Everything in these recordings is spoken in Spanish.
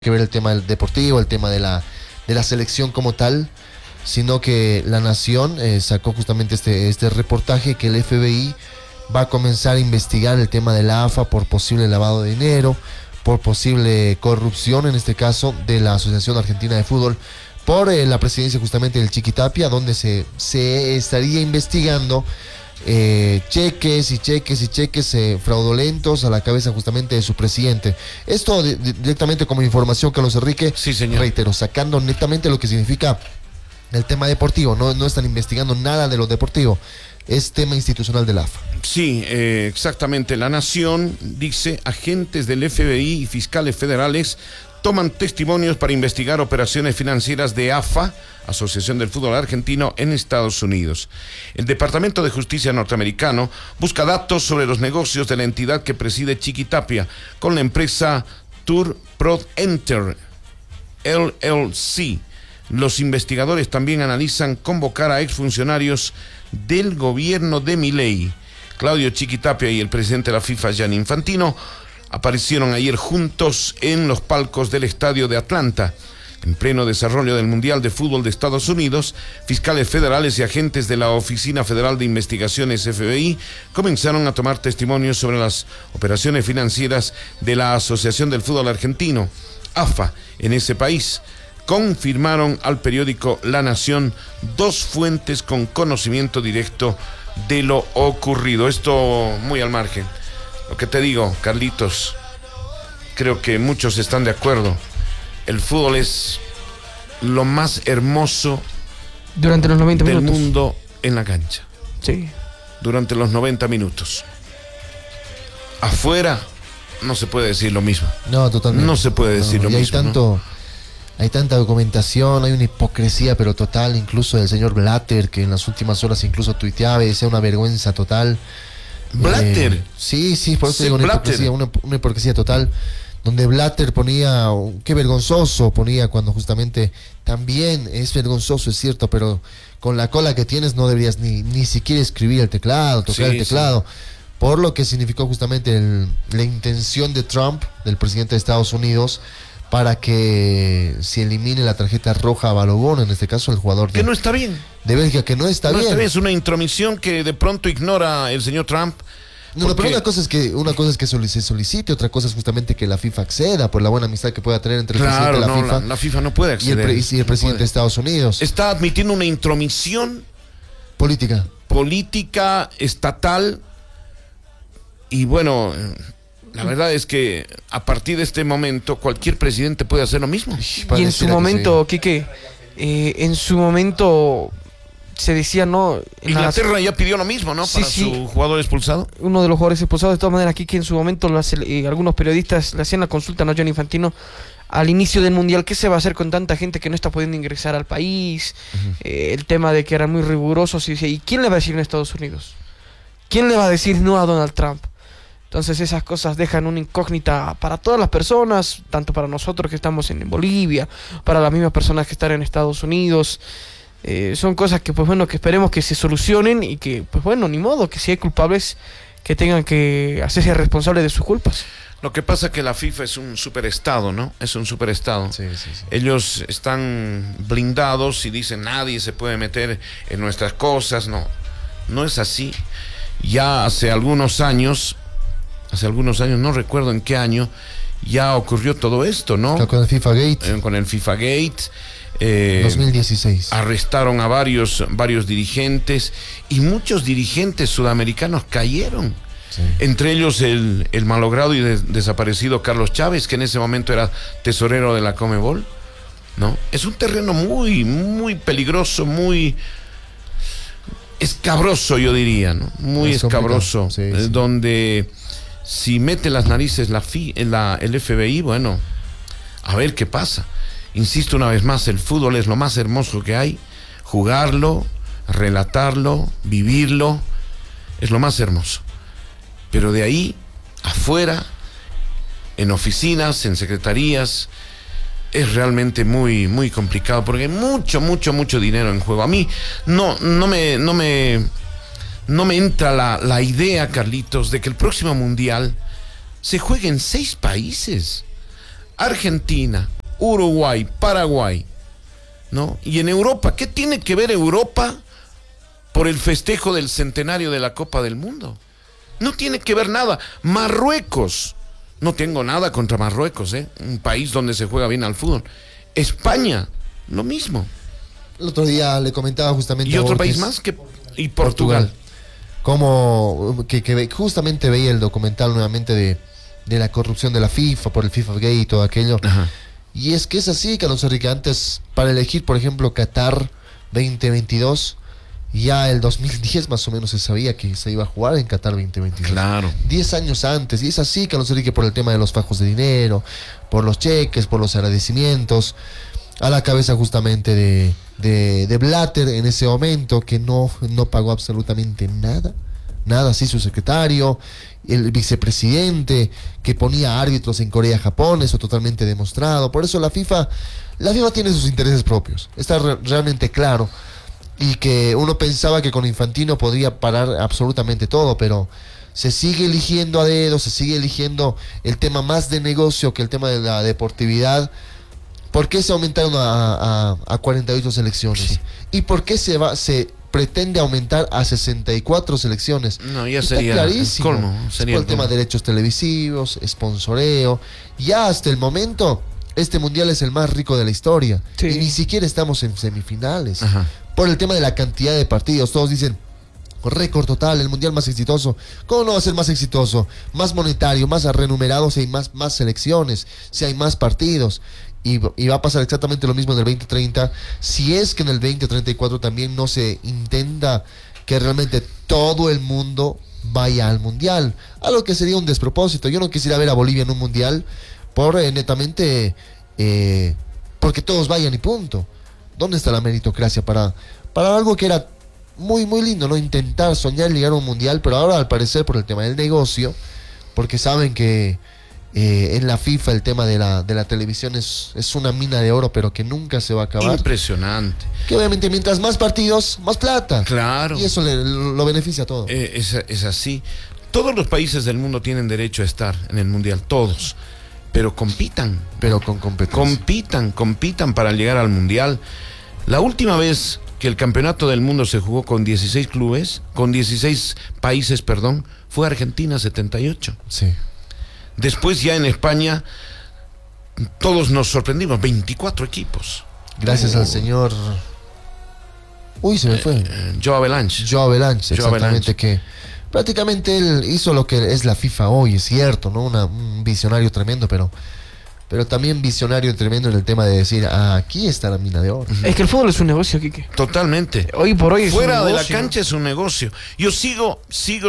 que ver el tema del deportivo, el tema de la selección como tal, sino que La Nación sacó justamente este reportaje que el FBI va a comenzar a investigar el tema de la AFA por posible lavado de dinero, por posible corrupción, en este caso, de la Asociación Argentina de Fútbol, por la presidencia justamente del Chiqui Tapia, donde se estaría investigando cheques fraudulentos a la cabeza justamente de su presidente. Esto directamente como información, Carlos Enrique. Sí, señor. Reitero, sacando netamente lo que significa el tema deportivo. No están investigando nada de lo deportivo, es tema institucional de la AFA. Sí, exactamente. La Nación dice: agentes del FBI y fiscales federales toman testimonios para investigar operaciones financieras de AFA, Asociación del Fútbol Argentino, en Estados Unidos. El Departamento de Justicia norteamericano busca datos sobre los negocios de la entidad que preside Chiqui Tapia con la empresa Tour Prod Enter LLC. Los investigadores también analizan convocar a exfuncionarios del gobierno de Milei. Claudio Chiqui Tapia y el presidente de la FIFA, Gianni Infantino, aparecieron ayer juntos en los palcos del estadio de Atlanta. En pleno desarrollo del Mundial de Fútbol de Estados Unidos, fiscales federales y agentes de la Oficina Federal de Investigaciones FBI comenzaron a tomar testimonios sobre las operaciones financieras de la Asociación del Fútbol Argentino, AFA, en ese país. Confirmaron al periódico La Nación dos fuentes con conocimiento directo de lo ocurrido. Esto muy al margen. Lo que te digo, Carlitos, creo que muchos están de acuerdo. El fútbol es lo más hermoso durante los 90 del minutos. mundo en la cancha. Sí. Durante los 90 minutos. Afuera no se puede decir lo mismo. No, totalmente. No se puede decir lo mismo. Hay tanta documentación, hay una hipocresía pero total, incluso del señor Blatter, que en las últimas horas incluso tuiteaba y decía una vergüenza total. Blatter. Sí, por eso digo Blatter. una hipocresía total, donde Blatter ponía, qué vergonzoso ponía, cuando justamente también es vergonzoso, es cierto, pero con la cola que tienes no deberías ni siquiera escribir el teclado, tocar el teclado, por lo que significó justamente la intención de Trump, del presidente de Estados Unidos, para que se elimine la tarjeta roja a Balogun, en este caso el jugador que no está bien. De Bélgica, que no está bien. Es una intromisión que de pronto ignora el señor Trump. No, pero una cosa es que se solicite, otra cosa es justamente que la FIFA acceda por la buena amistad que pueda tener entre el presidente de la FIFA. La FIFA no puede acceder. Y el presidente de Estados Unidos. Está admitiendo una intromisión política, estatal, y bueno, la verdad es que a partir de este momento cualquier presidente puede hacer lo mismo. Y en su momento, Quique, en su momento se decía, ¿no? Inglaterra ya pidió lo mismo, ¿no? Para su jugador expulsado. Uno de los jugadores expulsados. De todas maneras, Quique, en su momento algunos periodistas le hacían la consulta, ¿no? Gianni Infantino, al inicio del Mundial, ¿qué se va a hacer con tanta gente que no está pudiendo ingresar al país? El tema de que eran muy rigurosos. ¿Y quién le va a decir en Estados Unidos? ¿Quién le va a decir no a Donald Trump? Entonces esas cosas dejan una incógnita para todas las personas, tanto para nosotros que estamos en Bolivia, para las mismas personas que están en Estados Unidos. Son cosas que, pues bueno, que esperemos que se solucionen y que, pues bueno, ni modo, que si hay culpables, que tengan que hacerse responsables de sus culpas. Lo que pasa es que la FIFA es un superestado, ¿no? Es un superestado. Sí. Ellos están blindados y dicen nadie se puede meter en nuestras cosas. No es así. Ya hace algunos años, no recuerdo en qué año, ya ocurrió todo esto, ¿no? Con el FIFA Gate. Con el FIFA Gate. 2016. Arrestaron a varios dirigentes y muchos dirigentes sudamericanos cayeron. Sí. Entre ellos el malogrado y desaparecido Carlos Chávez, que en ese momento era tesorero de la Conmebol, ¿no? Es un terreno muy, muy peligroso, muy escabroso, yo diría, ¿no? Muy escabroso, donde si mete las narices el FBI, bueno, a ver qué pasa. Insisto una vez más, el fútbol es lo más hermoso que hay. Jugarlo, relatarlo, vivirlo, es lo más hermoso. Pero de ahí, afuera, en oficinas, en secretarías, es realmente muy, muy complicado, porque hay mucho dinero en juego. A mí no me entra la idea, Carlitos, de que el próximo Mundial se juegue en 6 países. Argentina, Uruguay, Paraguay, ¿no? Y en Europa, ¿qué tiene que ver Europa por el festejo del centenario de la Copa del Mundo? No tiene que ver nada. Marruecos, no tengo nada contra Marruecos, un país donde se juega bien al fútbol. España, lo mismo. El otro día le comentaba justamente Y a otro Borges, país más y Portugal. Como que justamente veía el documental nuevamente de la corrupción de la FIFA por el FIFA Gate y todo aquello. Ajá. Y es que es así, Carlos Enrique. Antes, para elegir, por ejemplo, Qatar 2022, ya el 2010 más o menos se sabía que se iba a jugar en Qatar 2022. Claro. 10 años antes. Y es así, Carlos Enrique, por el tema de los fajos de dinero, por los cheques, por los agradecimientos. A la cabeza justamente de Blatter en ese momento, que no pagó absolutamente nada. Nada, sí, su secretario, el vicepresidente, que ponía árbitros en Corea, Japón, eso totalmente demostrado. Por eso la FIFA tiene sus intereses propios, está realmente claro. Y que uno pensaba que con Infantino podría parar absolutamente todo, pero se sigue eligiendo a dedo, se sigue eligiendo el tema más de negocio que el tema de la deportividad. ¿Por qué se aumentaron a 48 selecciones? Sí. ¿Y por qué se pretende aumentar a 64 selecciones? No, ya sería el colmo. Sería por el tema de derechos televisivos, sponsoreo. Ya hasta el momento, este mundial es el más rico de la historia. Sí. Y ni siquiera estamos en semifinales. Ajá. Por el tema de la cantidad de partidos. Todos dicen, récord total, el mundial más exitoso. ¿Cómo no va a ser más exitoso? Más monetario, más renumerado si hay más selecciones, si hay más partidos. Y va a pasar exactamente lo mismo en el 2030, si es que en el 2034 también no se intenta que realmente todo el mundo vaya al mundial, algo que sería un despropósito. Yo no quisiera ver a Bolivia en un mundial por netamente porque todos vayan y punto. ¿Dónde está la meritocracia para algo que era muy muy lindo, no? Intentar soñar llegar a un mundial, pero ahora al parecer por el tema del negocio, porque saben que en la FIFA el tema de la televisión es una mina de oro, pero que nunca se va a acabar. Impresionante. Que obviamente mientras más partidos, más plata. Claro. Y eso lo beneficia a todo. Es así. Todos los países del mundo tienen derecho a estar en el mundial, todos. Pero compitan. Pero con competencia. Compitan para llegar al mundial. La última vez que el campeonato del mundo se jugó con 16 clubes, con 16 países, fue Argentina 78. Sí. Después ya en España todos nos sorprendimos, 24 equipos. Gracias al señor... Uy, se me fue. Joe Avalanche, exactamente, que prácticamente él hizo lo que es la FIFA hoy, es cierto, ¿no? Un visionario tremendo, pero también visionario tremendo en el tema de decir, aquí está la mina de oro. Es que el fútbol es un negocio, Quique. Totalmente. Hoy por hoy es fuera un de negocio. La cancha es un negocio. Yo sigo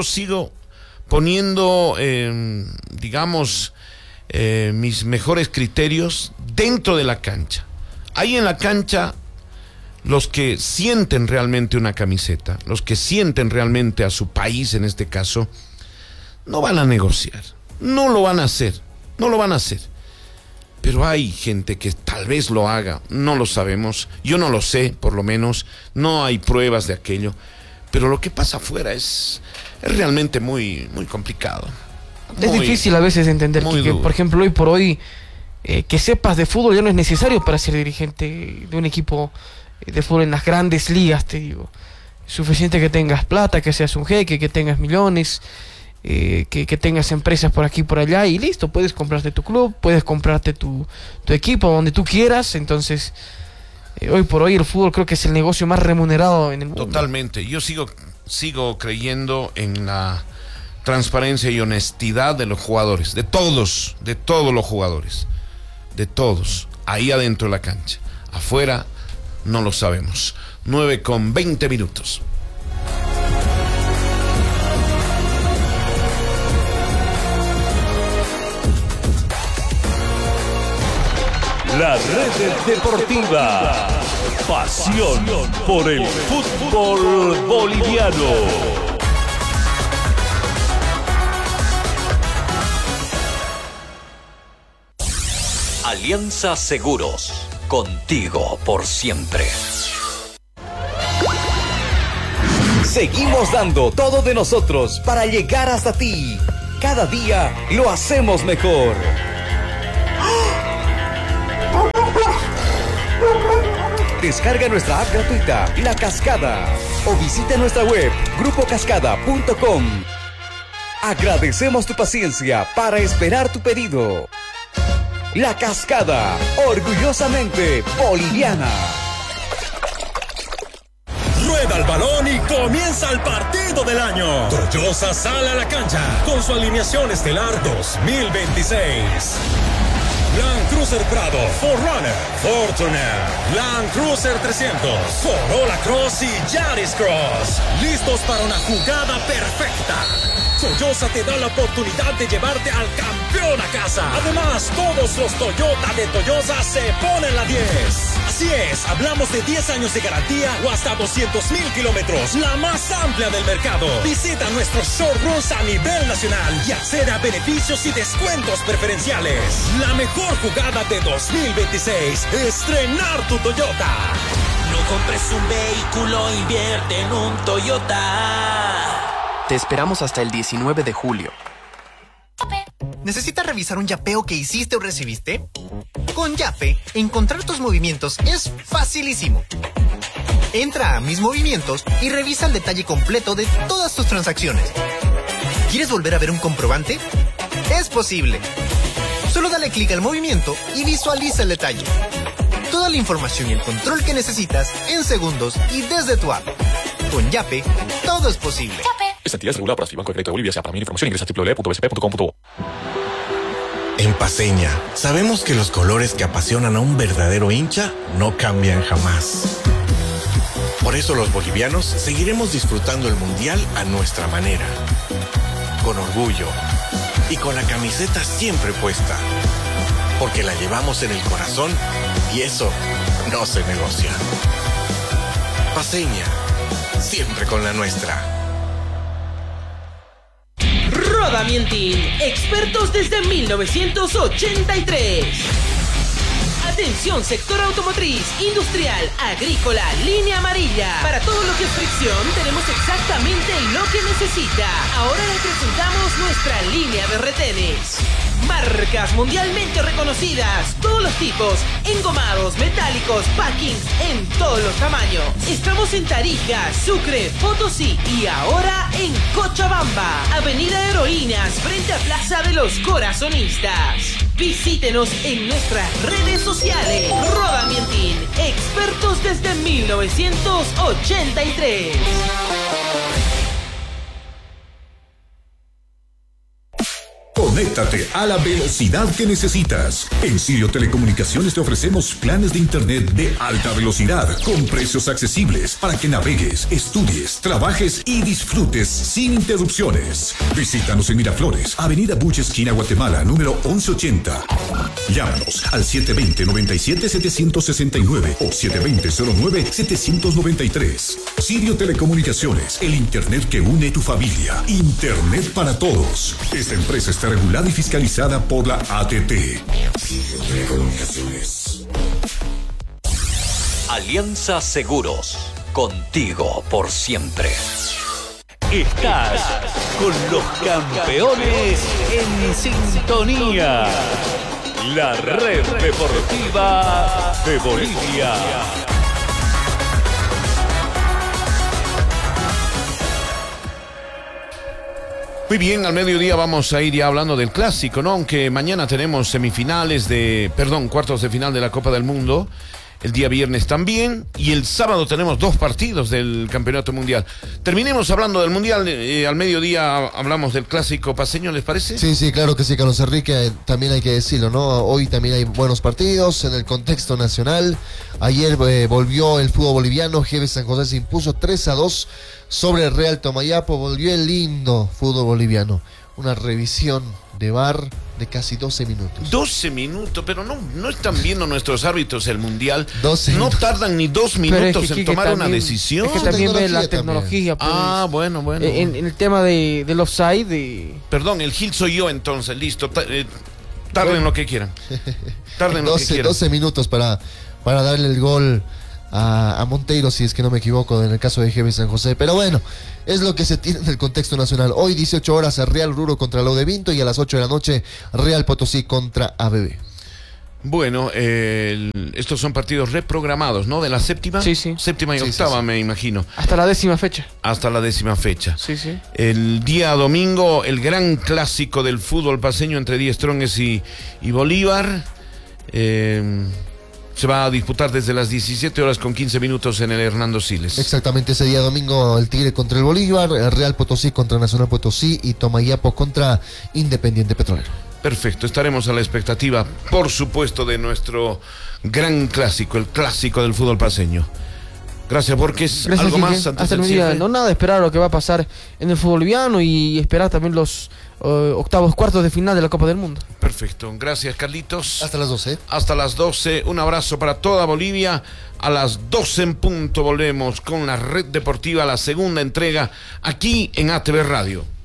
poniendo, digamos, mis mejores criterios dentro de la cancha. Ahí en la cancha, los que sienten realmente una camiseta, los que sienten realmente a su país en este caso, no van a negociar, no lo van a hacer. Pero hay gente que tal vez lo haga, no lo sabemos, yo no lo sé, por lo menos, no hay pruebas de aquello. Pero lo que pasa afuera es realmente muy, muy complicado. Es difícil a veces entender que, por ejemplo, hoy por hoy, que sepas de fútbol ya no es necesario para ser dirigente de un equipo de fútbol en las grandes ligas, te digo. Es suficiente que tengas plata, que seas un jeque, que tengas millones, que tengas empresas por aquí y por allá y listo. Puedes comprarte tu club, puedes comprarte tu equipo donde tú quieras. Entonces... hoy por hoy el fútbol creo que es el negocio más remunerado en el mundo. Totalmente. Yo sigo creyendo en la transparencia y honestidad de los jugadores, de todos los jugadores, de todos, ahí adentro de la cancha. Afuera no lo sabemos. 9:20. La Red Deportiva. Pasión por el fútbol boliviano. Alianza Seguros. Contigo por siempre. Seguimos dando todo de nosotros para llegar hasta ti. Cada día lo hacemos mejor. Descarga nuestra app gratuita, La Cascada, o visita nuestra web, grupocascada.com. Agradecemos tu paciencia para esperar tu pedido. La Cascada, orgullosamente boliviana. Rueda el balón y comienza el partido del año. Toyosa sale a la cancha con su alineación estelar 2026. Land Cruiser Prado, 4Runner, Fortuner, Land Cruiser 300, Corolla Cross y Yaris Cross. Listos para una jugada perfecta. Toyosa te da la oportunidad de llevarte al campeón a casa. Además, todos los Toyota de Toyosa se ponen la 10. Así es, hablamos de 10 años de garantía o hasta 200,000 kilómetros, la más amplia del mercado. Visita nuestros showrooms a nivel nacional y accede a beneficios y descuentos preferenciales. La mejor jugada de 2026, estrenar tu Toyota. No compres un vehículo, invierte en un Toyota. Te esperamos hasta el 19 de julio. ¿Necesitas revisar un yapeo que hiciste o recibiste? Con Yape, encontrar tus movimientos es facilísimo. Entra a Mis Movimientos y revisa el detalle completo de todas tus transacciones. ¿Quieres volver a ver un comprobante? Es posible. Solo dale clic al movimiento y visualiza el detalle. Toda la información y el control que necesitas en segundos y desde tu app. Con Yape, todo es posible. Esta entidad es regulada por Banco de Crédito de Bolivia. Para mayor información ingresa a www.bsp.com.bo. En Paceña, sabemos que los colores que apasionan a un verdadero hincha no cambian jamás. Por eso los bolivianos seguiremos disfrutando el Mundial a nuestra manera. Con orgullo y con la camiseta siempre puesta. Porque la llevamos en el corazón y eso no se negocia. Paceña, siempre con la nuestra. Rodamientin, expertos desde 1983. Atención, sector automotriz, industrial, agrícola, línea amarilla. Para todo lo que es fricción, tenemos exactamente lo que necesita. Ahora les presentamos nuestra línea de retenes. Marcas mundialmente reconocidas, todos los tipos, engomados, metálicos, packings, en todos los tamaños. Estamos en Tarija, Sucre, Potosí y ahora en Cochabamba, Avenida Heroínas, frente a Plaza de los Corazonistas. Visítenos en nuestras redes sociales. Rodamientin, expertos desde 1983. Conéctate a la velocidad que necesitas. En Sirio Telecomunicaciones te ofrecemos planes de internet de alta velocidad con precios accesibles para que navegues, estudies, trabajes y disfrutes sin interrupciones. Visítanos en Miraflores, Avenida Buche, esquina Guatemala, número 1180. Llámanos al 720-97-769 o 720-09-793. Sirio Telecomunicaciones, el internet que une tu familia. Internet para todos. Esta empresa está regulada y fiscalizada por la ATT. Telecomunicaciones. Alianza Seguros, contigo por siempre. Estás con los campeones en sintonía. La red deportiva de Bolivia. Muy bien, al mediodía vamos a ir ya hablando del clásico, ¿no? Aunque mañana tenemos cuartos de final de la Copa del Mundo. El día viernes también, y el sábado tenemos 2 partidos del Campeonato Mundial. Terminemos hablando del Mundial, al mediodía hablamos del clásico paceño, ¿les parece? Sí, claro que sí, Carlos Enrique, también hay que decirlo, ¿no? Hoy también hay buenos partidos en el contexto nacional. Ayer volvió el fútbol boliviano, GB San José se impuso 3-2 sobre el Real Tomayapo, volvió el lindo fútbol boliviano. Una revisión de VAR de casi 12 minutos. 12 minutos, pero no están viendo nuestros árbitros el Mundial. 12 no tardan ni 2 minutos en tomar una decisión. Es que también ve la tecnología. Pues, bueno. En el tema del offside. Perdón, el Gil soy yo entonces, listo. Tarden lo que quieran. 12 minutos para darle el gol a Monteiro, si es que no me equivoco, en el caso de GB San José. Pero bueno, es lo que se tiene en el contexto nacional. Hoy 18 horas Real Ruro contra Lo de Vinto y a las 8 de la noche Real Potosí contra ABB. Bueno, estos son partidos reprogramados, ¿no? De la séptima. Sí, sí. Séptima y octava, me imagino. Hasta la 10ª fecha. Hasta la 10ª fecha. Sí, sí. El día domingo, el gran clásico del fútbol paseño entre Die Strongest y Bolívar. Se va a disputar desde las 17:15 en el Hernando Siles. Exactamente, ese día domingo el Tigre contra el Bolívar, el Real Potosí contra Nacional Potosí y Tomayapo contra Independiente Petrolero. Perfecto, estaremos a la expectativa, por supuesto, de nuestro gran clásico, el clásico del fútbol paseño. Gracias, Borges. Gracias, ¿Algo Quique. más antes Hasta del el día. cierre? No, nada, esperar lo que va a pasar en el fútbol boliviano y esperar también los octavos, cuartos de final de la Copa del Mundo. Perfecto, gracias, Carlitos. Hasta las 12. Hasta las 12, un abrazo para toda Bolivia. A las 12 en punto volvemos con la Red Deportiva, la segunda entrega, aquí en ATV Radio.